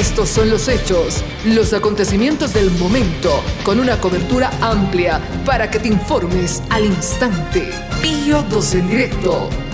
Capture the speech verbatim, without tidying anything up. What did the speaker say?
Estos son los hechos, los acontecimientos del momento, con una cobertura amplia para que te informes al instante. Pío dos en directo.